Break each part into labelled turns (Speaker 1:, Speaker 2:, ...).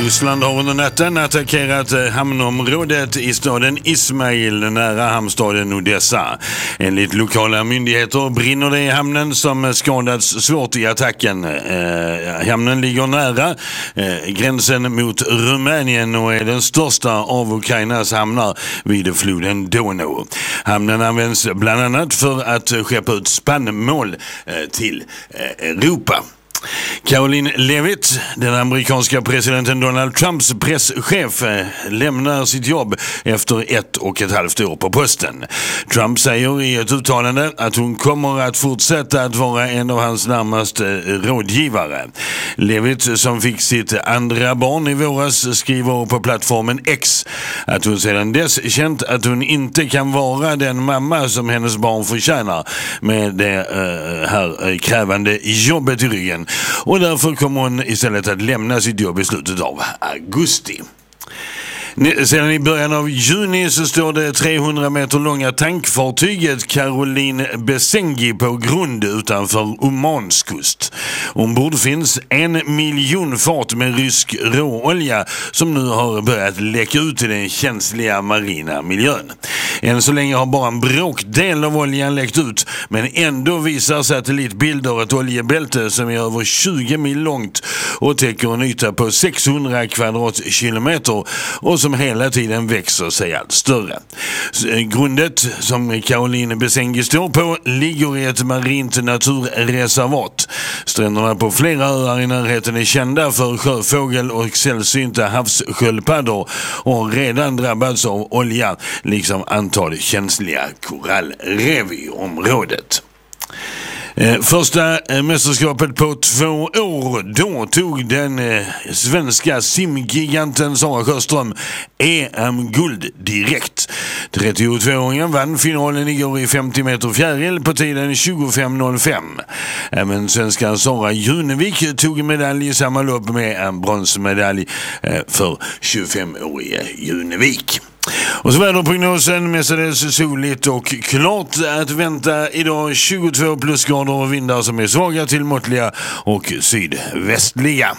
Speaker 1: Ryssland har under natten attackerat hamnområdet i staden Ismail nära hamnstaden Odessa. Enligt lokala myndigheter brinner det i hamnen som skadats svårt i attacken. Hamnen ligger nära gränsen mot Rumänien och är den största av Ukrainas hamnar vid floden Donau. Hamnen används bland annat för att skeppa ut spannmål till Europa. Caroline Levitt, den amerikanska presidenten Donald Trumps presschef, lämnar sitt jobb efter 1,5 år på posten. Trump säger i ett uttalande att hon kommer att fortsätta att vara en av hans närmaste rådgivare. Levitt, som fick sitt andra barn i våras, skriver på plattformen X att hon sedan dess känt att hon inte kan vara den mamma som hennes barn förtjänar med det här krävande jobbet i ryggen. Och därför kommer hon istället att lämna sitt jobb i slutet av augusti. Sedan i början av juni så står det 300 meter långa tankfartyget Caroline Besengi på grund utanför Omans kust. Ombord finns 1 miljon fat med rysk råolja som nu har börjat läcka ut i den känsliga marina miljön. Än så länge har bara en bråkdel av oljan läckt ut, men ändå visar satellitbilder ett oljebälte som är över 20 mil långt och täcker en yta på 600 kvadratkilometer och som hela tiden växer sig allt större. Grundet som Caroline Besengi står på ligger i ett marint naturreservat. Stränderna på flera öar i närheten är kända för sjöfågel och sällsynta havssköldpaddor och har redan drabbats av olja liksom antal känsliga korallrev i området. Första mästerskapet på 2 år, då tog den svenska simgiganten Sara Sjöström EM-guld direkt. 32-åringen vann finalen igår i 50 meter fjäril på tiden 25.05. Även svenskan Sara Junevik tog medalj i samma lopp med en bronsmedalj för 25-årige Junevik. Och så väderprognosen mestadels soligt och klart att vänta idag, 22 plusgrader och vindar som är svaga till måttliga och sydvästliga.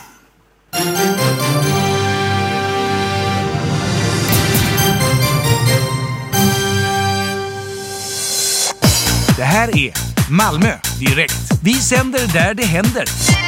Speaker 2: Det här är Malmö direkt. Vi sänder där det händer.